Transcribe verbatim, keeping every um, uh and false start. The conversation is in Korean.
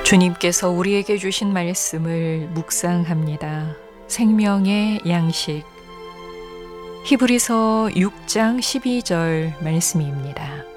주님께서 우리에게 주신 말씀을 묵상합니다. 생명의 양식. 히브리서 육 장 십이 절 말씀입니다.